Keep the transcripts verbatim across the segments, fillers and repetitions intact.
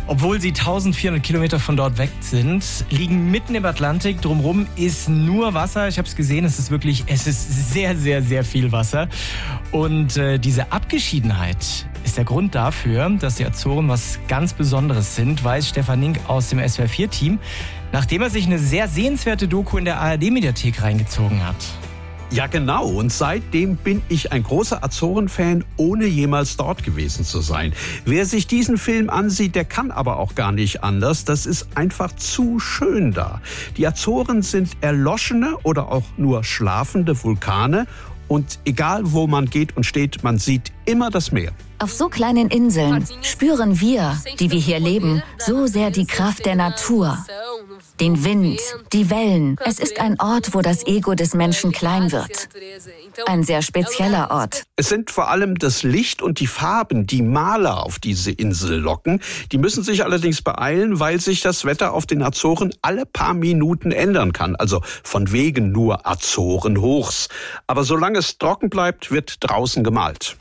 Obwohl sie eintausendvierhundert Kilometer von dort weg sind, liegen mitten im Atlantik. Drumherum ist nur Wasser. Ich habe es gesehen, es ist wirklich, es ist sehr, sehr, sehr viel Wasser. Und äh, diese Abgeschiedenheit ist der Grund dafür, dass die Azoren was ganz Besonderes sind, weiß Stefan Nink aus dem S W R vier Team, nachdem er sich eine sehr sehenswerte Doku in der A R D-Mediathek reingezogen hat. Ja, genau. Und seitdem bin ich ein großer Azoren-Fan, ohne jemals dort gewesen zu sein. Wer sich diesen Film ansieht, der kann aber auch gar nicht anders. Das ist einfach zu schön da. Die Azoren sind erloschene oder auch nur schlafende Vulkane. Und egal, wo man geht und steht, man sieht immer das Meer. Auf so kleinen Inseln spüren wir, die wir hier leben, so sehr die Kraft der Natur. Den Wind, die Wellen. Es ist ein Ort, wo das Ego des Menschen klein wird. Ein sehr spezieller Ort. Es sind vor allem das Licht und die Farben, die Maler auf diese Insel locken. Die müssen sich allerdings beeilen, weil sich das Wetter auf den Azoren alle paar Minuten ändern kann. Also von wegen nur Azorenhochs. Aber solange es trocken bleibt, wird draußen gemalt.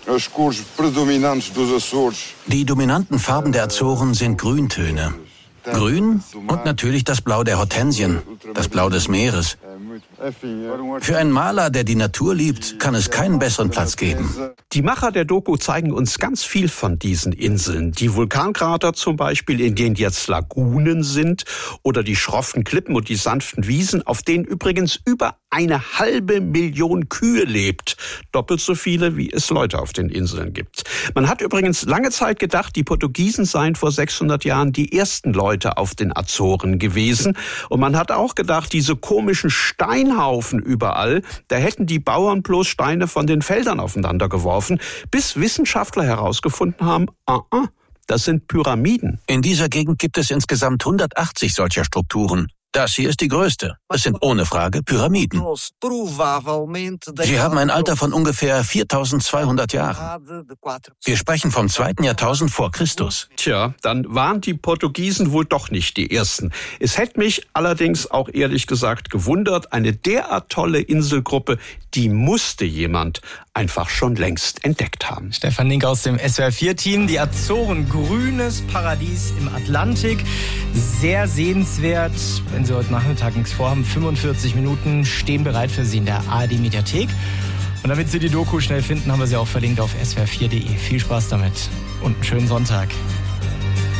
Die dominanten Farben der Azoren sind Grüntöne. Grün und natürlich das Blau der Hortensien, das Blau des Meeres. Für einen Maler, der die Natur liebt, kann es keinen besseren Platz geben. Die Macher der Doku zeigen uns ganz viel von diesen Inseln. Die Vulkankrater zum Beispiel, in denen jetzt Lagunen sind, oder die schroffen Klippen und die sanften Wiesen, auf denen übrigens über eine halbe Million Kühe lebt. Doppelt so viele, wie es Leute auf den Inseln gibt. Man hat übrigens lange Zeit gedacht, die Portugiesen seien vor sechshundert Jahren die ersten Leute auf den Azoren gewesen. Und man hat auch gedacht, diese komischen Steinhaufen überall, da hätten die Bauern bloß Steine von den Feldern aufeinander geworfen, bis Wissenschaftler herausgefunden haben, ah, ah, das sind Pyramiden. In dieser Gegend gibt es insgesamt hundertachtzig solcher Strukturen. Das hier ist die größte. Es sind ohne Frage Pyramiden. Sie haben ein Alter von ungefähr viertausendzweihundert Jahren. Wir sprechen vom zweiten Jahrtausend vor Christus. Tja, dann waren die Portugiesen wohl doch nicht die Ersten. Es hätte mich allerdings auch ehrlich gesagt gewundert, eine derart tolle Inselgruppe, die musste jemand einfach schon längst entdeckt haben. Stefan Nink aus dem S W R vier Team. Die Azoren, grünes Paradies im Atlantik. Sehr sehenswert. Wenn Sie heute Nachmittag nichts vorhaben, fünfundvierzig Minuten stehen bereit für Sie in der A R D-Mediathek. Und damit Sie die Doku schnell finden, haben wir sie auch verlinkt auf S W R vier punkt de. Viel Spaß damit und einen schönen Sonntag.